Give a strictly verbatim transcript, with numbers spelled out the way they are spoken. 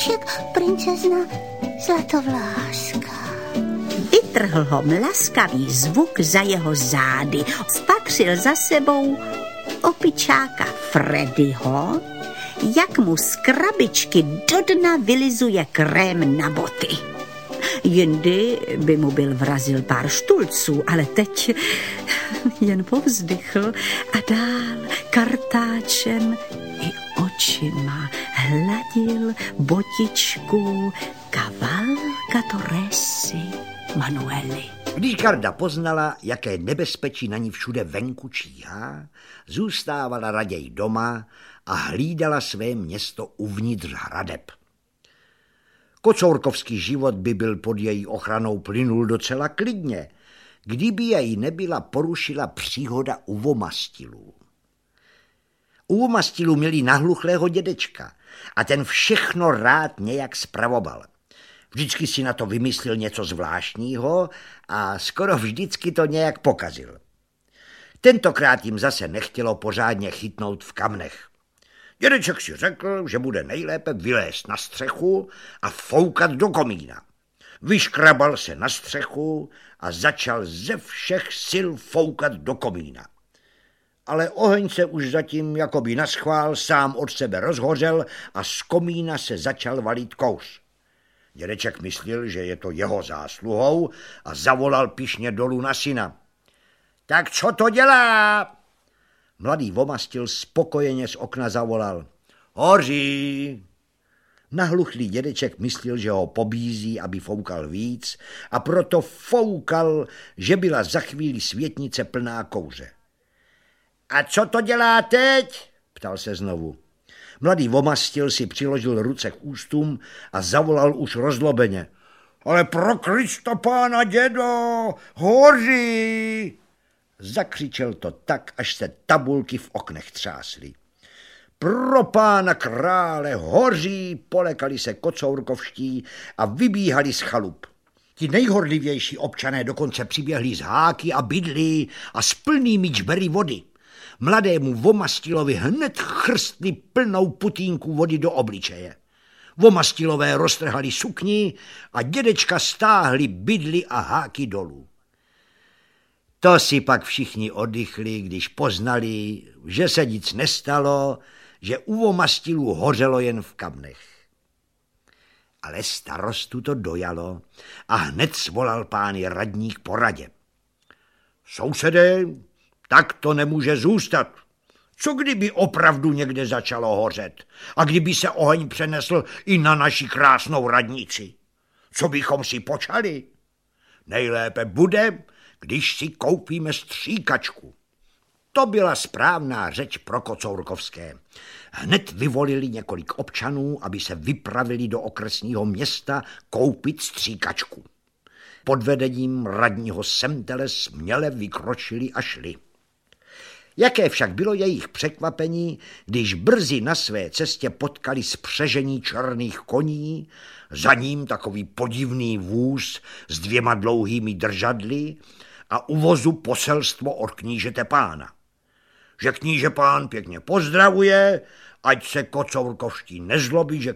dědeček, princezna Zlatovláska. Vytrhl ho mlaskavý zvuk za jeho zády. Spatřil za sebou opičáka Freddyho, jak mu z krabičky do dna vylizuje krém na boty. Jindy by mu byl vrazil pár štulců, ale teď jen povzdychl a dál kartáčem i očima hladil botičku Cavalcatoressy Manuely. Když Garda poznala, jaké nebezpečí na ní všude venku číhá, zůstávala raději doma a hlídala své město uvnitř hradeb. Kocourkovský život by byl pod její ochranou plynul docela klidně, kdyby jej nebyla porušila příhoda uvomastilů. Uvomastilů měli nahluchlého dědečka a ten všechno rád nějak spravoval. Vždycky si na to vymyslel něco zvláštního a skoro vždycky to nějak pokazil. Tentokrát jim zase nechtělo pořádně chytnout v kamnech. Dědeček si řekl, že bude nejlépe vylézt na střechu a foukat do komína. Vyškrabal se na střechu a začal ze všech sil foukat do komína. Ale oheň se už zatím jakoby naschvál sám od sebe rozhořel a z komína se začal valit kouř. Dědeček myslel, že je to jeho zásluhou a zavolal pyšně dolů na syna. Tak co to dělá? Mladý vomastil spokojeně z okna zavolal. Hoří! Nahluchlý dědeček myslel, že ho pobízí, aby foukal víc, a proto foukal, že byla za chvíli světnice plná kouře. A co to dělá teď? Ptal se znovu. Mladý vomastil si přiložil ruce k ústům a zavolal už rozlobeně. Ale pro Krista pána dědo, hoří! Zakřičel to tak, až se tabulky v oknech třásly. Pro pána krále hoří, polekali se kocourkovští a vybíhali z chalup. Ti nejhorlivější občané dokonce přiběhli z háky a bydlí a s plnými čbery vody. Mladému vomastilovi hned chrstli plnou putínku vody do obličeje. Vomastilové roztrhali sukni a dědečka stáhli bydly a háky dolů. To si pak všichni oddychli, když poznali, že se nic nestalo, že u vomastilů hořelo jen v kamnech. Ale starostu to dojalo a hned svolal pány radní k poradě. Sousedé, tak to nemůže zůstat. Co kdyby opravdu někde začalo hořet a kdyby se oheň přenesl i na naši krásnou radnici? Co bychom si počali? Nejlépe bude, když si koupíme stříkačku. To byla správná řeč pro kocourkovské. Hned vyvolili několik občanů, aby se vypravili do okresního města koupit stříkačku. Pod vedením radního Semtele směle vykročili a šli. Jaké však bylo jejich překvapení, když brzy na své cestě potkali spřežení černých koní, za ním takový podivný vůz s dvěma dlouhými držadly a u vozu poselstvo od knížete pána. Že kníže pán pěkně pozdravuje, ať se kocourkovští nezlobí, že